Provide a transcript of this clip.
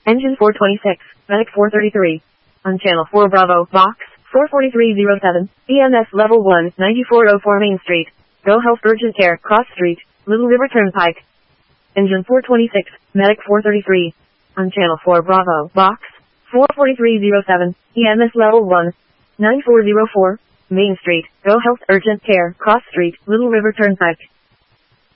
Engine 426, Medic 433. On Channel 4 Bravo, Box 44307, EMS Level 1, 9404 Main Street. Go Health Urgent Care, Cross Street, Little River Turnpike. Engine 426, Medic 433. On Channel 4 Bravo, Box 44307, EMS Level 1, 9404, Main Street. Go Health Urgent Care, Cross Street, Little River Turnpike.